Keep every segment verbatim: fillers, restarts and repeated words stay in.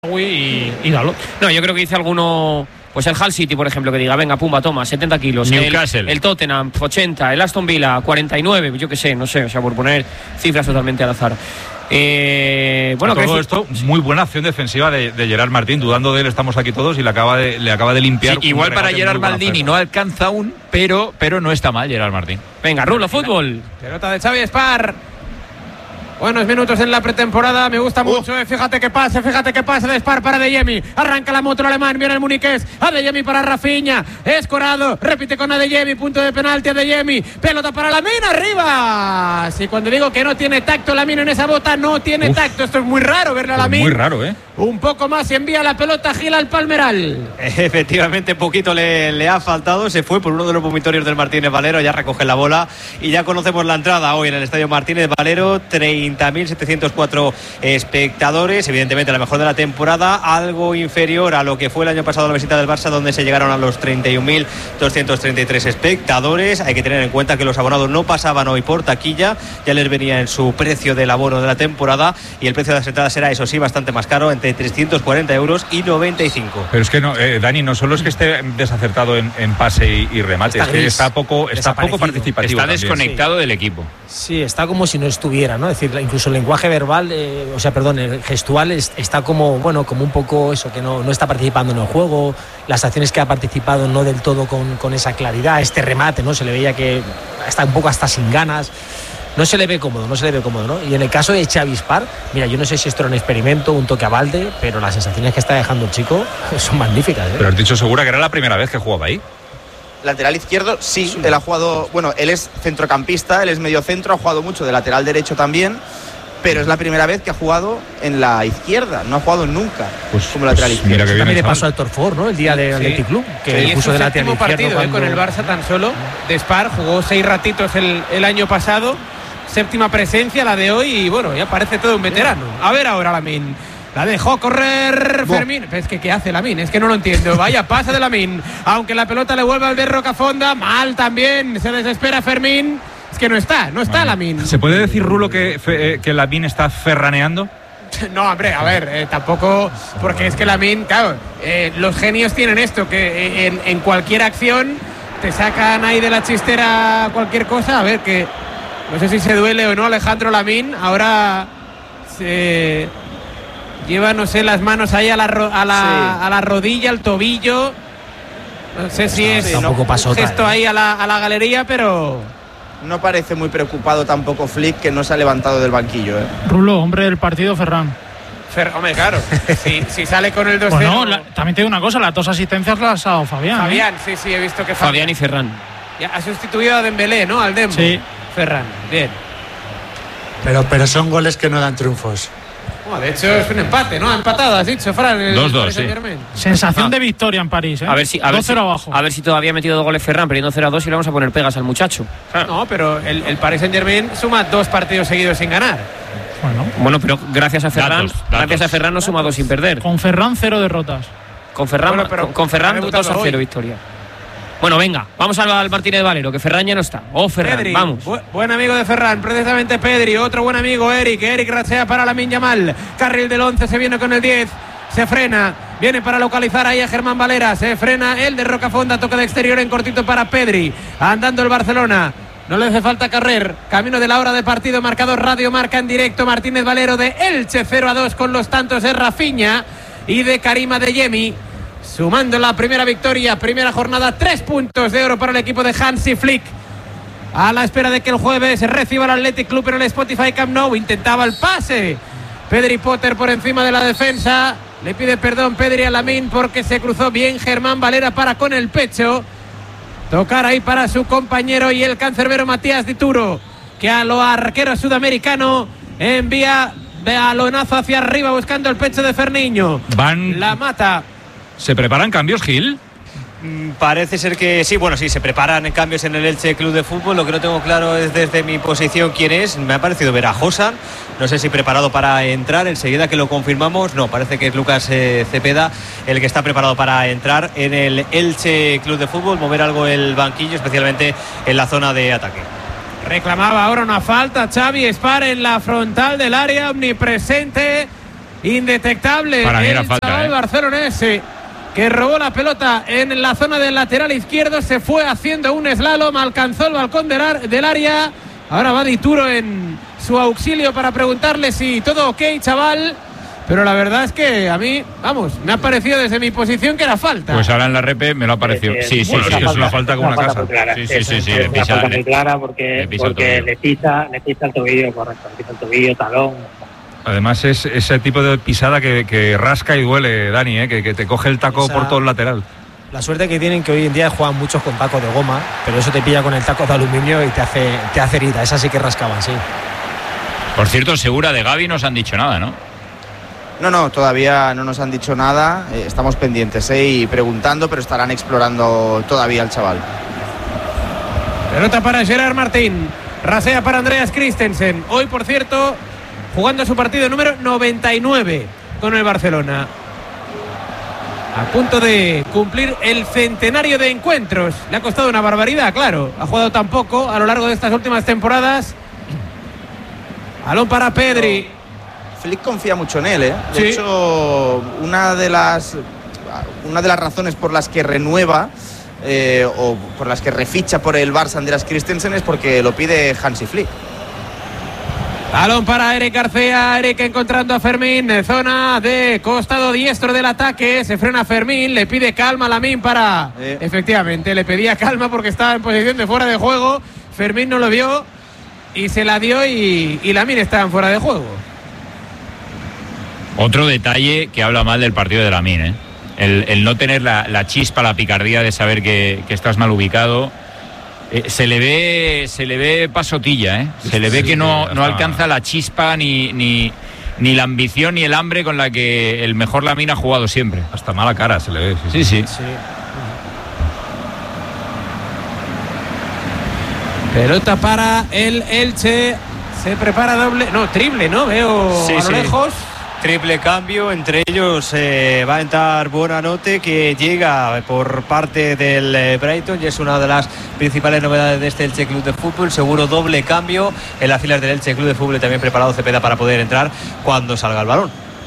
y, y dalo. No, yo creo que dice alguno, pues el Hull City, por ejemplo, que diga, venga, pumba, toma, setenta kilos. Newcastle. El, el Tottenham, ochenta. El Aston Villa, cuarenta y nueve. Yo qué sé, no sé, o sea, por poner cifras totalmente al azar. Eh, bueno, todo que esto, muy buena acción defensiva de, de Gerard Martín. Dudando de él, estamos aquí todos y le acaba de, le acaba de limpiar. Sí, igual para Gerard Maldini no alcanza aún, pero, pero no está mal Gerard Martín. Venga, Rulo, fútbol. Pelota de Xavi Spar. Buenos minutos en la pretemporada, me gusta mucho, eh. Fíjate que pase, fíjate que pase de Spar para Adeyemi. Arranca la moto el alemán, viene el muniqués. Adeyemi para Rafinha, escorado, repite con Adeyemi, punto de penalti Adeyemi. Pelota para Lamine, arriba. Si cuando digo que no tiene tacto Lamine en esa bota, no tiene Uf. tacto. Esto es muy raro verle a Lamine. Muy raro, ¿eh? Un poco más y envía la pelota Gil al Palmeral. Efectivamente, poquito le, le ha faltado. Se fue por uno de los vomitorios del Martínez Valero. Ya recoge la bola y ya conocemos la entrada hoy en el Estadio Martínez Valero. treinta mil setecientos cuatro espectadores. Evidentemente la mejor de la temporada. Algo inferior a lo que fue el año pasado la visita del Barça, donde se llegaron a los treinta y un mil doscientos treinta y tres espectadores. Hay que tener en cuenta que los abonados no pasaban hoy por taquilla. Ya les venía en su precio del abono de la temporada. Y el precio de las entradas era, eso sí, bastante más caro, entre trescientos cuarenta euros y noventa y cinco. Pero es que no, eh, Dani, no solo es que esté desacertado en, en pase y, y remate, está es que está poco, está poco participativo. Está también. desconectado sí. del equipo. Sí, está como si no estuviera, ¿no? Es decir, incluso el lenguaje verbal, eh, o sea, perdón, el gestual es, está como, bueno, como un poco eso, que no, no está participando en el juego, las acciones que ha participado no del todo con, con esa claridad, este remate, ¿no? Se le veía que está un poco hasta sin ganas. No se le ve cómodo, no se le ve cómodo, ¿no? Y en el caso de Xavi Spar, mira, yo no sé si esto era un experimento, un toque a balde, pero las sensaciones que está dejando el chico son magníficas, ¿eh? Pero has dicho segura que era la primera vez que jugaba ahí. Lateral izquierdo, sí, sí, él ha jugado, bueno, él es centrocampista, él es medio centro, ha jugado mucho de lateral derecho también, pero es la primera vez que ha jugado en la izquierda, no ha jugado nunca pues, como lateral pues izquierdo. Mira que también le pasó al Torfort, ¿no? El día del sí. Athletic Club, que sí, puso de lateral izquierdo. partido cuando... eh, con el Barça tan solo, de Spar, jugó seis ratitos el, el año pasado, séptima presencia la de hoy y bueno, ya parece todo un veterano. A ver ahora Lamine. La dejó correr Fermín. Es que ¿qué hace Lamine? Es que no lo entiendo. Vaya pasa de Lamine. Aunque la pelota le vuelve al de Rocafonda. Mal también. Se desespera Fermín. Es que no está, no está bueno. Lamine. ¿Se puede decir, Rulo, que, eh, que Lamine está ferraneando? No, hombre, a ver, eh, tampoco. Porque es que Lamine, claro, eh, los genios tienen esto, que eh, en, en cualquier acción te sacan ahí de la chistera cualquier cosa. A ver, que no sé si se duele o no Alejandro Lamine. Ahora se lleva, no sé, las manos ahí a la, ro- a la, sí. a la rodilla, al tobillo. No sé si es sí, tampoco pasó un gesto ahí a la, a la galería, pero no parece muy preocupado tampoco Flick, que no se ha levantado del banquillo, ¿eh? Rulo, hombre del partido, Ferran. Fer, hombre, claro, si, si sale con el dos cero. Bueno, la, también te digo una cosa, las dos asistencias las ha dado Fabián. Fabián, ¿eh? sí, sí, he visto que Fabián, Fabián y Ferran. Ya ha sustituido a Dembélé, ¿no? Al Dembo. Sí. Ferran, bien. Pero, pero son goles que no dan triunfos. Oh, de hecho es un empate, ¿no? Ha empatado, has dicho, Fran. dos dos, sí. Sensación ah. de victoria en París, ¿eh? A ver si, a ver dos cero si, abajo. A ver si todavía ha metido dos goles Ferran, perdiendo cero a dos y le vamos a poner pegas al muchacho. Ah. No, pero el, el Paris Saint-Germain suma dos partidos seguidos sin ganar. Bueno, bueno pero gracias a Ferran, datos, datos. gracias a Ferran no suma dos sin perder. Con Ferran cero derrotas. Con Ferran, bueno, pero con, con Ferran dos a cero victoria. Bueno, venga, vamos al, al Martínez Valero, que Ferran ya no está. Oh, Ferran, Pedri, vamos. Bu- buen amigo de Ferran, precisamente Pedri. Otro buen amigo, Eric. Eric rachea para Lamine Yamal. Carril del once, se viene con el diez. Se frena, viene para localizar ahí a Germán Valera. Se frena el de Rocafonda, toca de exterior en cortito para Pedri. Andando el Barcelona. No le hace falta correr. Camino de la hora de partido, marcador Radio Marca en directo. Martínez Valero de Elche cero a dos con los tantos de Rafinha y de Karim Adeyemi. Sumando la primera victoria, primera jornada, tres puntos de oro para el equipo de Hansi Flick. A la espera de que el jueves reciba el Athletic Club en el Spotify Camp Nou. Intentaba el pase. Pedri Potter por encima de la defensa. Le pide perdón Pedri a Lamine porque se cruzó bien Germán Valera para con el pecho. Tocar ahí para su compañero y el cancerbero Matías Dituro, que a lo arquero sudamericano envía balonazo hacia arriba buscando el pecho de Ferniño. Van... La mata. ¿Se preparan cambios, Gil? Mm, parece ser que sí, bueno, sí, se preparan cambios en el Elche Club de Fútbol. Lo que no tengo claro es desde mi posición quién es. Me ha parecido ver a Josan, no sé si preparado para entrar. Enseguida que lo confirmamos, no, parece que es Lucas eh, Cepeda el que está preparado para entrar en el Elche Club de Fútbol, mover algo el banquillo, especialmente en la zona de ataque. Reclamaba ahora una falta Xavi Spar en la frontal del área, omnipresente indetectable. Para mí era el falta, chaval ¿eh? barcelonense que robó la pelota en la zona del lateral izquierdo, se fue haciendo un slalom, alcanzó el balcón del, ar- del área. Ahora va Dituro en su auxilio para preguntarle si todo ok, chaval. Pero la verdad es que a mí, vamos, me ha parecido desde mi posición que era falta. Pues ahora en la repe me lo ha parecido. Eh, Sí, sí, bueno, sí. es que es una falta como una falta casa. muy clara. Sí, sí, Eso, sí, sí, es le una pisa- falta le- muy clara porque, le pisa el porque tobillo. le pisa, le pisa el tobillo, correcto, le pisa el tobillo, talón. Además es ese tipo de pisada que, que rasca y duele, Dani, ¿eh? que, que te coge el taco Esa- por todo el lateral. La suerte que tienen que hoy en día juegan muchos con tacos de goma, pero eso te pilla con el taco de aluminio y te hace, te hace herida. Esa sí que rascaban, sí. Por cierto, Segura de Gavi no os han dicho nada, ¿no? No, no, todavía no nos han dicho nada. Eh, estamos pendientes ¿eh? y preguntando, pero estarán explorando todavía al chaval. Pelota para Gerard Martín. Rasea para Andreas Christensen. Hoy, por cierto, jugando su partido número noventa y nueve con el Barcelona. A punto de cumplir el centenario de encuentros. Le ha costado una barbaridad, claro. Ha jugado tan poco a lo largo de estas últimas temporadas. Balón para Pedri. Flick confía mucho en él, ¿eh? De Sí. hecho, una de las una de las razones por las que renueva eh, o por las que reficha por el Barça Andreas Christensen es porque lo pide Hansi Flick. Balón para Eric García, Eric encontrando a Fermín, zona de costado diestro del ataque, se frena Fermín, le pide calma a Lamine para... Eh. Efectivamente, le pedía calma porque estaba en posición de fuera de juego, Fermín no lo vio y se la dio y, y Lamine estaba en fuera de juego. Otro detalle que habla mal del partido de Lamine, ¿eh? El, el no tener la, la chispa, la picardía de saber que, que estás mal ubicado. Eh, se le ve se le ve pasotilla, ¿eh? Se le ve Sí, que no, hasta- no alcanza la chispa ni, ni, ni la ambición ni el hambre con la que el mejor Lamine ha jugado siempre. Hasta mala cara se le ve. Sí, sí. Pelota para el Elche, se prepara doble, no, triple, ¿no? Veo Sí, a lo sí. lejos. Triple cambio, entre ellos eh, va a entrar Buonanotte, que llega por parte del eh, Brighton y es una de las principales novedades de este Elche Club de Fútbol. Seguro doble cambio en las filas del Elche Club de Fútbol, y también preparado Cepeda para poder entrar cuando salga el balón.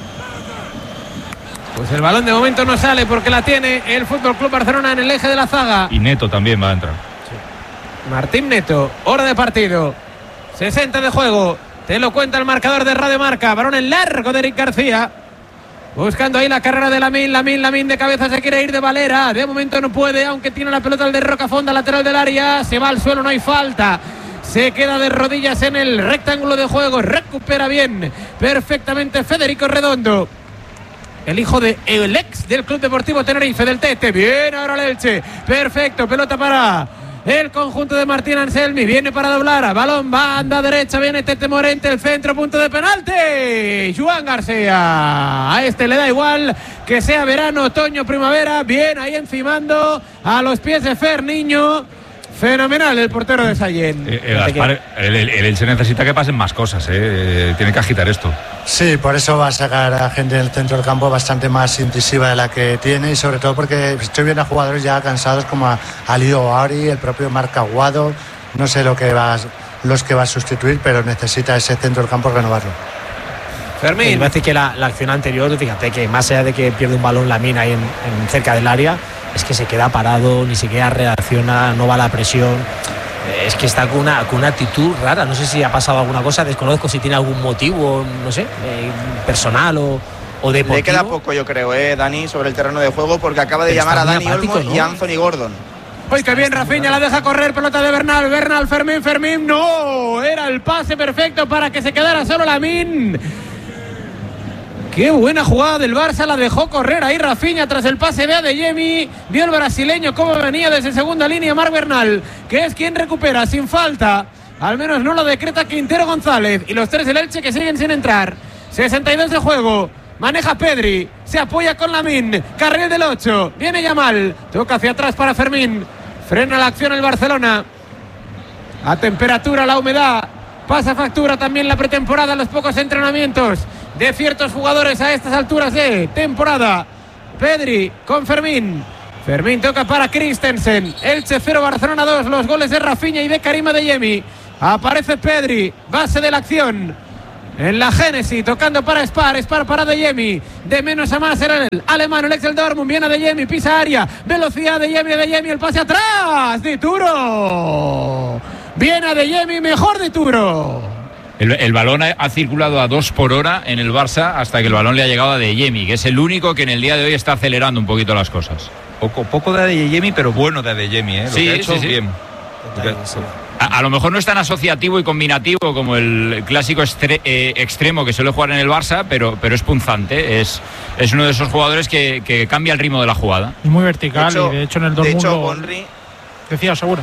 Pues el balón de momento no sale porque la tiene el Fútbol Club Barcelona en el eje de la zaga. Y Neto también va a entrar. Martín Neto, hora de partido, sesenta de juego, te lo cuenta el marcador de Radio Marca. Balón en largo de Eric García, buscando ahí la carrera de Lamine, Lamine, Lamine de cabeza, se quiere ir de Valera, de momento no puede, aunque tiene la pelota el de Rocafonda, lateral del área, se va al suelo, no hay falta, se queda de rodillas en el rectángulo de juego, recupera bien, perfectamente Federico Redondo, el hijo de el ex del Club Deportivo Tenerife, del Tete. Bien ahora el Elche, perfecto, pelota para el conjunto de Martín Anselmi, viene para doblar, balón, banda derecha, viene Tete Morente, el centro, punto de penalti, Joan García, a este le da igual que sea verano, otoño, primavera, bien ahí encimando a los pies de Fer Niño, fenomenal el portero de Sallén. Eh, eh, Gaspar, el, el, el Elche necesita que pasen más cosas, ¿eh? Eh, tiene que agitar esto. Sí, por eso va a sacar a gente del centro del campo bastante más incisiva de la que tiene, y sobre todo porque estoy viendo a jugadores ya cansados como a Aliou Auri, el propio Marc Aguado, no sé lo que va, los que va a sustituir, pero necesita ese centro del campo renovarlo. Fermín. Me parece que la, la acción anterior, fíjate que más allá de que pierde un balón Lamine ahí en, en cerca del área, es que se queda parado, ni siquiera reacciona, no va a la presión. Es que está con una, con una actitud rara. No sé si ha pasado alguna cosa, desconozco si tiene algún motivo, no sé, eh, personal o, o deportivo. Le queda poco, yo creo, eh, Dani, sobre el terreno de juego, porque acaba de Pero llamar a está muy Dani apático, Olmo ¿no? y a Anthony Gordon. ¡Ay, qué bien! Rafinha la deja correr, pelota de Bernal, Bernal, Fermín, Fermín, ¡no! Era el pase perfecto para que se quedara solo Lamine. Qué buena jugada del Barça, la dejó correr ahí Rafinha tras el pase de Adeyemi. Vio el brasileño cómo venía desde segunda línea Marc Bernal, que es quien recupera sin falta. Al menos no lo decreta Quintero González. Y los tres del Elche que siguen sin entrar. sesenta y dos de juego. Maneja Pedri, se apoya con Lamine, carril del ocho, viene Yamal, toca hacia atrás para Fermín, frena la acción el Barcelona. A temperatura, la humedad, pasa factura también la pretemporada, los pocos entrenamientos de ciertos jugadores a estas alturas de temporada. Pedri con Fermín, Fermín toca para Christensen, Elche cero, Barcelona dos, los goles de Rafinha y de Karim Adeyemi. Aparece Pedri, base de la acción. En la Génesis, tocando para Spar, Spar para Adeyemi, de menos a más era el alemán, el ex del Dortmund, viene Adeyemi, pisa área, velocidad Adeyemi, Adeyemi, el pase atrás, de Turo, viene Adeyemi, mejor de Turo. El, el balón ha, ha circulado a dos por hora en el Barça hasta que el balón le ha llegado a Adeyemi, que es el único que en el día de hoy está acelerando un poquito las cosas. Poco, poco de Adeyemi, pero bueno de Adeyemi, ¿eh? Lo sí, que ha hecho sí, sí. bien. A, a lo mejor no es tan asociativo y combinativo como el clásico estre, eh, extremo que suele jugar en el Barça, pero, pero es punzante. Es, es uno de esos jugadores que, que cambia el ritmo de la jugada. Y muy vertical, de hecho, y de hecho en el Dortmund. De hecho, Bonri... Decía, segura.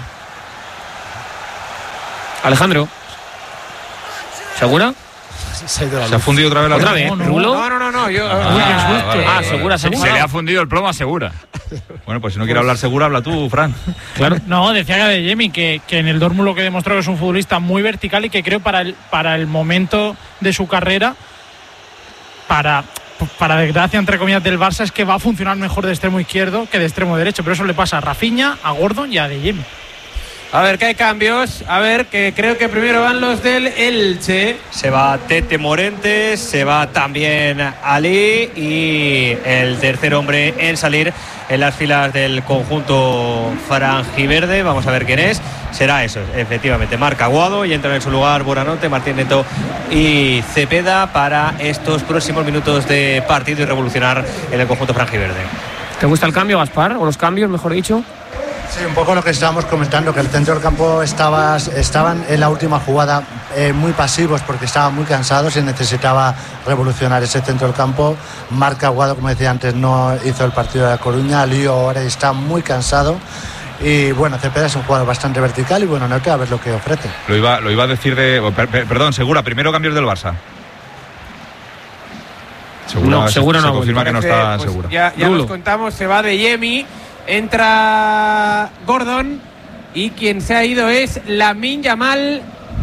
Alejandro. ¿Segura? Se ha, ido la Se ha fundido otra vez la ¿Otra luz. vez? No, no. ¿Rulo? No, no, no, no, yo... Ah, Uy, qué susto. vale, Ah, vale, segura, vale. segura. Se le ha fundido el plomo a Segura. Bueno, pues si no quiere hablar Segura, habla tú, Fran. Claro. No, decía que de Jemi que, que en el Dortmund lo que demostró que es un futbolista muy vertical y que creo para el, para el momento de su carrera, para, para desgracia, entre comillas, del Barça, es que va a funcionar mejor de extremo izquierdo que de extremo derecho. Pero eso le pasa a Rafinha, a Gordon y a De Jemi. A ver, que hay cambios. A ver, que creo que primero van los del Elche. Se va Tete Morentes, se va también Ali y el tercer hombre en salir en las filas del conjunto franjiverde. Vamos a ver quién es. Será eso, efectivamente, Marc Aguado, y entran en su lugar Buonanotte, Martín Neto y Cepeda para estos próximos minutos de partido y revolucionar en el conjunto franjiverde. ¿Te gusta el cambio, Gaspar? ¿O los cambios, mejor dicho? Sí, un poco lo que estábamos comentando, que el centro del campo estaba, estaban en la última jugada eh, muy pasivos porque estaban muy cansados y necesitaba revolucionar ese centro del campo. Marc Aguado, como decía antes, no hizo el partido de La Coruña. Lío ahora está muy cansado. Y bueno, Cepeda es un jugador bastante vertical y bueno, no te a ver lo que ofrece. Lo iba, lo iba a decir de... Per, per, perdón, Segura, primero cambios del Barça. Segura, No, se, Segura se no. confirma que no Parece, está pues, segura. Ya, ya nos contamos, se va de Yemi, entra Gordon y quien se ha ido es Lamine Yamal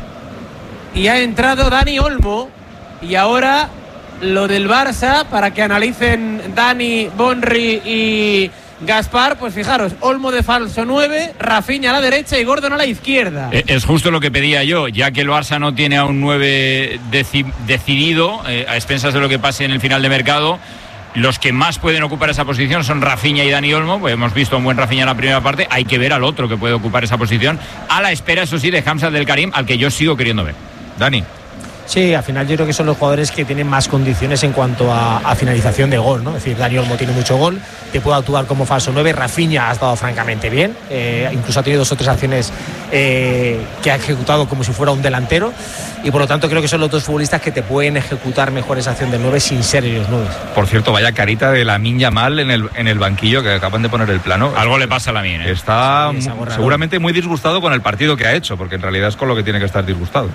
y ha entrado Dani Olmo. Y ahora lo del Barça, para que analicen Dani, Bonri y Gaspar, pues fijaros, Olmo de falso nueve, Rafinha a la derecha y Gordon a la izquierda. Es justo lo que pedía yo, ya que el Barça no tiene a un nueve deci- decidido, eh, a expensas de lo que pase en el final de mercado. Los que más pueden ocupar esa posición son Rafinha y Dani Olmo. Pues hemos visto a un buen Rafinha en la primera parte. Hay que ver al otro que puede ocupar esa posición, a la espera, eso sí, de Hamza Del Karim, al que yo sigo queriendo ver. Dani. Sí, al final yo creo que son los jugadores que tienen más condiciones en cuanto a, a finalización de gol, ¿no? Es decir, Dani Olmo tiene mucho gol, te puede actuar como falso nueve. Rafinha ha estado francamente bien, eh, incluso ha tenido dos o tres acciones eh, que ha ejecutado como si fuera un delantero, y por lo tanto creo que son los dos futbolistas que te pueden ejecutar mejor esa acción del nueve sin ser ellos nueve. Por cierto, vaya carita de Lamine Yamal en el, en el banquillo, que acaban de poner el plano. Algo le pasa a Lamine, ¿eh? Está Sí, mu- seguramente muy disgustado con el partido que ha hecho, porque en realidad es con lo que tiene que estar disgustado.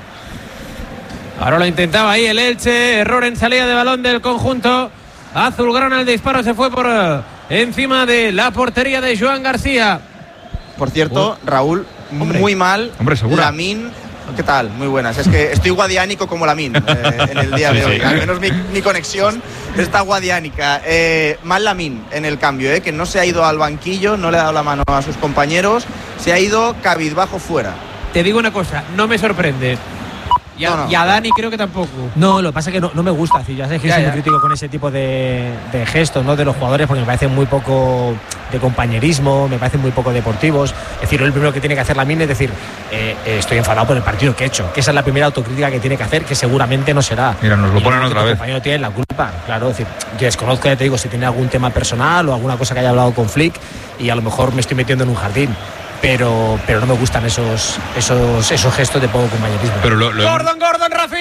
Ahora lo intentaba ahí el Elche, error en salida de balón del conjunto azulgrana. El disparo se fue por uh, encima de la portería de Joan García. Por cierto, Raúl, Hombre. muy mal. Hombre, segura. Lamine, ¿qué tal? Muy buenas. Es que estoy guadiánico como Lamine eh, en el día Sí, de hoy. sí. Al menos mi, mi conexión está guadiánica. Eh, mal Lamine en el cambio, eh, que no se ha ido al banquillo, no le ha dado la mano a sus compañeros, se ha ido cabizbajo fuera. Te digo una cosa, no me sorprende. Y a, No, no. y a Dani creo que tampoco. No, lo que pasa es que no, no me gusta, es decir, ya sé que Ya, soy ya. muy crítico con ese tipo de, de gestos, ¿no?, de los jugadores, porque me parecen muy poco de compañerismo, me parecen muy poco deportivos. Es decir, el primero que tiene que hacer Lamine es decir, eh, eh, estoy enfadado por el partido que he hecho, que esa es la primera autocrítica que tiene que hacer, que seguramente no será. Mira, nos lo Y ponen luego otra que tu vez. compañero tiene la culpa, claro, es decir, yo desconozco, ya te digo, si tiene algún tema personal o alguna cosa que haya hablado con Flick y a lo mejor me estoy metiendo en un jardín. Pero, pero no me gustan esos, esos, esos gestos de poco compañerismo. Pero lo, lo hemos- Gordon, Gordon, Rafinha.